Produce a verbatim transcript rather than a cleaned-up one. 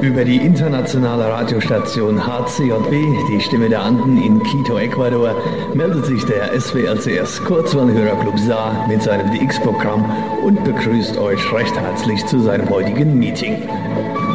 Über die internationale Radiostation H C J B, die Stimme der Anden in Quito, Ecuador, meldet sich der S W R C S Kurzwellenhörerclub Saar mit seinem D X-Programm und begrüßt euch recht herzlich zu seinem heutigen Meeting.